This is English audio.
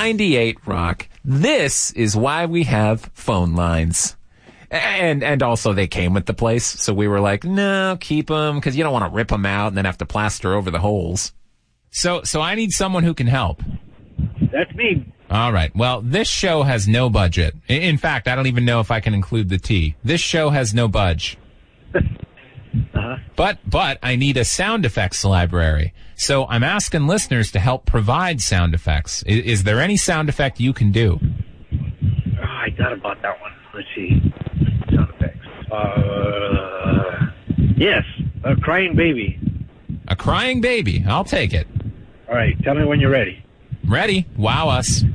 98 Rock. This is why we have phone lines. And also they came with the place, so we were like, no, keep them, because you don't want to rip them out and then have to plaster over the holes. So I need someone who can help. That's me. All right. Well, this show has no budget. In fact, I don't even know if I can include the T. This show has no budge. Uh-huh. But I need a sound effects library. So I'm asking listeners to help provide sound effects. Is there any sound effect you can do? Oh, I thought about that one. Let's see. Sound effects. Yes, a crying baby. A crying baby. I'll take it. All right, tell me when you're ready. Ready? Wow us.